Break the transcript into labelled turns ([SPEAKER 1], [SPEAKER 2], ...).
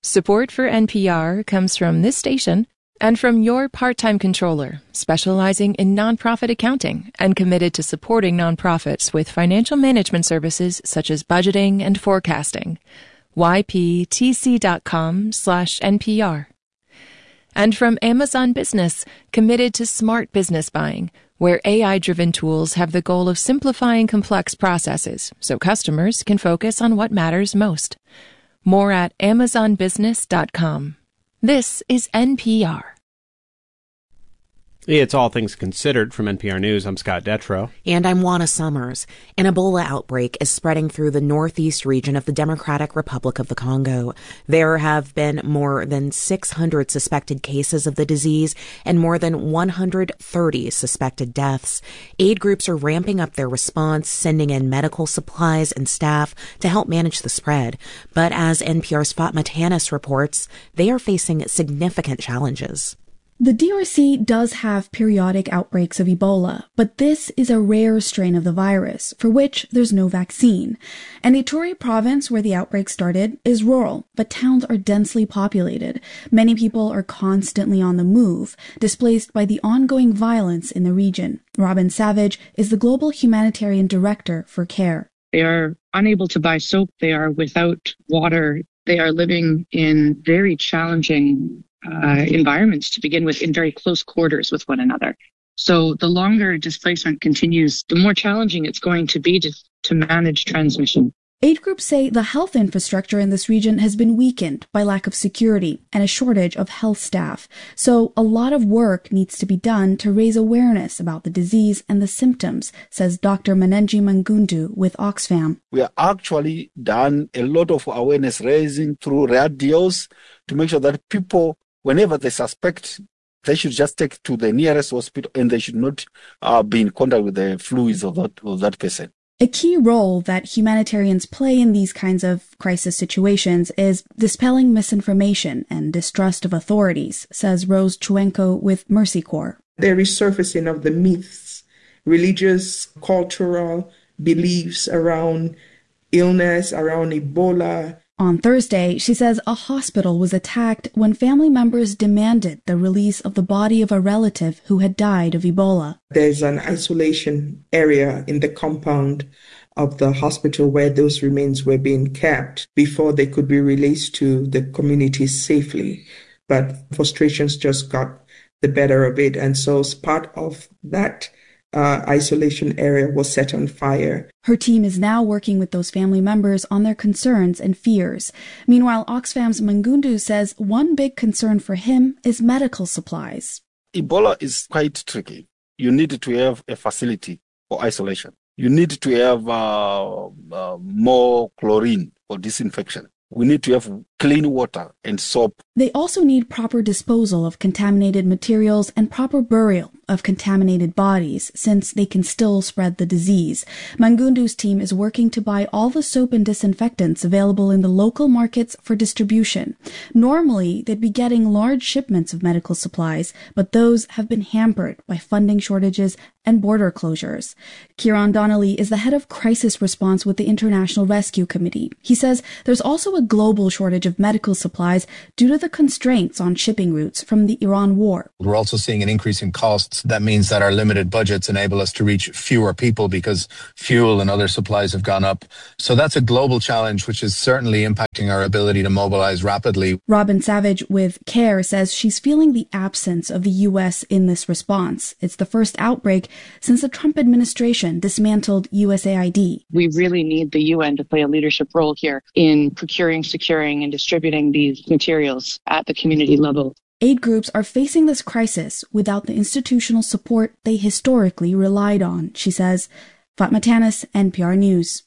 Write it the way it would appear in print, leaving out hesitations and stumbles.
[SPEAKER 1] Support for NPR comes from this station and from your part-time controller, specializing in nonprofit accounting and committed to supporting nonprofits with financial management services such as budgeting and forecasting. yptc.com/NPR. And from Amazon Business, committed to smart business buying, where AI-driven tools have the goal of simplifying complex processes so customers can focus on what matters most. More at amazonbusiness.com. This is NPR.
[SPEAKER 2] It's All Things Considered from NPR News. I'm Scott Detrow.
[SPEAKER 3] And I'm Juana Summers. An Ebola outbreak is spreading through the northeast region of the Democratic Republic of the Congo. There have been more than 600 suspected cases of the disease and more than 130 suspected deaths. Aid groups are ramping up their response, sending in medical supplies and staff to help manage the spread. But as NPR's Fatma Tanis reports, they are facing significant challenges.
[SPEAKER 4] The DRC does have periodic outbreaks of Ebola, but this is a rare strain of the virus, for which there's no vaccine. And Ituri province, where the outbreak started, is rural, but towns are densely populated. Many people are constantly on the move, displaced by the ongoing violence in the region. Robin Savage is the Global Humanitarian Director for CARE.
[SPEAKER 5] They are unable to buy soap. They are without water. They are living in very challenging environments to begin with, in very close quarters with one another. So the longer displacement continues, the more challenging it's going to be to manage transmission.
[SPEAKER 4] Aid groups say the health infrastructure in this region has been weakened by lack of security and a shortage of health staff. So a lot of work needs to be done to raise awareness about the disease and the symptoms, says Dr. Manenji Mangundu with Oxfam.
[SPEAKER 6] We have actually done a lot of awareness raising through radios to make sure that people, whenever they suspect, they should just take to the nearest hospital and they should not be in contact with the fluids of that person.
[SPEAKER 4] A key role that humanitarians play in these kinds of crisis situations is dispelling misinformation and distrust of authorities, says Rose Chuenko with Mercy Corps.
[SPEAKER 7] The resurfacing of the myths, religious, cultural beliefs around illness, around Ebola.
[SPEAKER 4] On Thursday, she says a hospital was attacked when family members demanded the release of the body of a relative who had died of Ebola.
[SPEAKER 7] There's an isolation area in the compound of the hospital where those remains were being kept before they could be released to the community safely. But frustrations just got the better of it. And so as part of that isolation area was set on fire.
[SPEAKER 4] Her team is now working with those family members on their concerns and fears. Meanwhile, Oxfam's Mangundu says one big concern for him is medical supplies.
[SPEAKER 6] Ebola is quite tricky. You need to have a facility for isolation. You need to have more chlorine for disinfection. We need to have clean water and soap.
[SPEAKER 4] They also need proper disposal of contaminated materials and proper burial of contaminated bodies, since they can still spread the disease. Mangundu's team is working to buy all the soap and disinfectants available in the local markets for distribution. Normally, they'd be getting large shipments of medical supplies, but those have been hampered by funding shortages and border closures. Kieran Donnelly is the head of crisis response with the International Rescue Committee. He says there's also a global shortage of medical supplies due to the constraints on shipping routes from the Iran war.
[SPEAKER 8] We're also seeing an increase in costs. That means that our limited budgets enable us to reach fewer people because fuel and other supplies have gone up. So that's a global challenge, which is certainly impacting our ability to mobilize rapidly.
[SPEAKER 4] Robin Savage with CARE says she's feeling the absence of the U.S. in this response. It's the first outbreak since the Trump administration dismantled USAID.
[SPEAKER 5] We really need the UN to play a leadership role here in procuring, securing, and distributing these materials at the community level.
[SPEAKER 4] Aid groups are facing this crisis without the institutional support they historically relied on, she says. Fatma Tanis, NPR News.